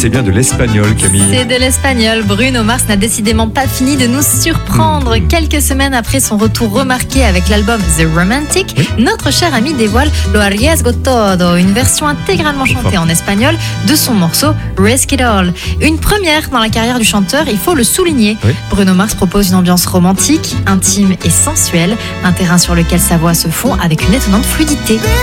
c'est bien de l'espagnol, Camille. C'est de l'espagnol. Bruno Mars n'a décidément pas fini de nous surprendre. Quelques semaines après son retour remarqué avec l'album The Romantic, notre cher ami dévoile Lo Arriesgo Todo, une version intégralement chantée en espagnol de son morceau Risk It All. Une première dans la carrière du chanteur, il faut le souligner. Bruno Mars propose une ambiance romantique, intime et sensuelle, un terrain sur lequel sa voix se fond avec une étonnante fluidité.